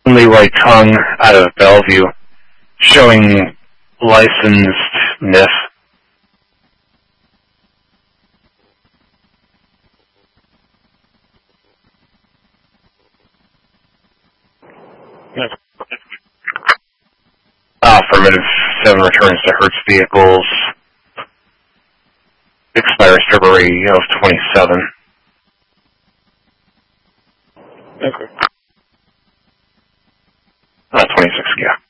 Leroy Tung out of Bellevue, showing licensed NIF. Affirmative. 7 returns to Hertz vehicles. Expires February of 27. Okay. 26, yeah.